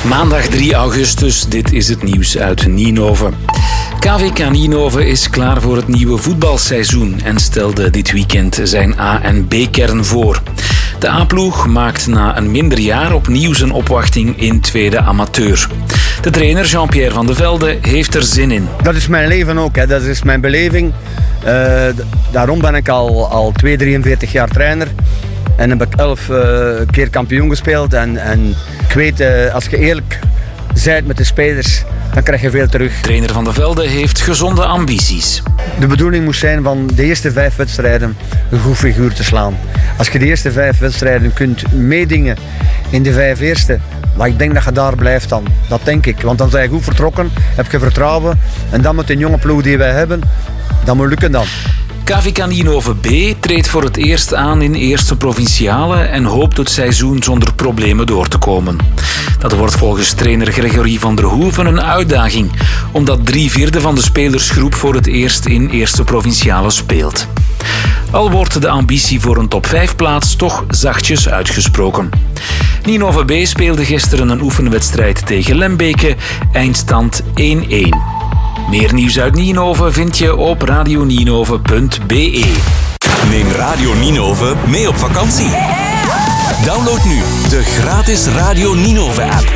Maandag 3 augustus, dit is het nieuws uit Ninove. KVK Ninove is klaar voor het nieuwe voetbalseizoen en stelde dit weekend zijn A- en B-kern voor. De A-ploeg maakt na een minder jaar opnieuw zijn opwachting in tweede amateur. De trainer Jean-Pierre van de Velde heeft er zin in. Dat is mijn leven ook, hè. Dat is mijn beleving. Daarom ben ik al 43 jaar trainer. En heb ik 11 keer kampioen gespeeld. En ik weet, als je eerlijk bent met de spelers, dan krijg je veel terug. Trainer van de Velde heeft gezonde ambities. De bedoeling moest zijn van de eerste 5 wedstrijden een goed figuur te slaan. Als je de eerste 5 wedstrijden kunt meedingen in de 5 eerste, maar ik denk dat je daar blijft dan. Dat denk ik. Want dan ben je goed vertrokken, heb je vertrouwen. En dan met de jonge ploeg die wij hebben, dat moet lukken dan. KVK Ninove B treedt voor het eerst aan in eerste provinciale en hoopt het seizoen zonder problemen door te komen. Dat wordt volgens trainer Gregory van der Hoeven een uitdaging, omdat 3/4 van de spelersgroep voor het eerst in eerste provinciale speelt. Al wordt de ambitie voor een top 5 plaats toch zachtjes uitgesproken. Ninove B speelde gisteren een oefenwedstrijd tegen Lembeke, eindstand 1-1. Meer nieuws uit Ninove vind je op radioninove.be. Neem Radio Ninove mee op vakantie. Download nu de gratis Radio Ninove app.